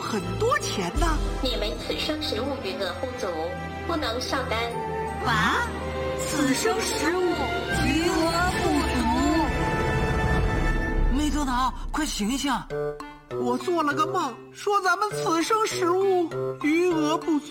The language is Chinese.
很多钱呢。 你们此生食物余额不足，不能上单。 啊？此生食物余额不足？ 梅德岛，快醒醒！ 我做了个梦，说咱们此生食物余额不足。